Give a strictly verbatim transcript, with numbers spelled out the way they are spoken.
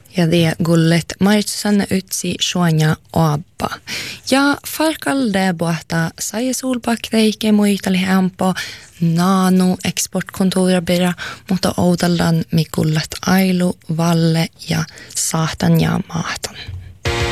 Ja det gullet maritsanna utsi suonia oabba. Ja farkalde bohta sai solbakreike muitali hempo nano exportkontora bira, mutta oudallan mi gullet ailu, valle ja saatan ja maatan.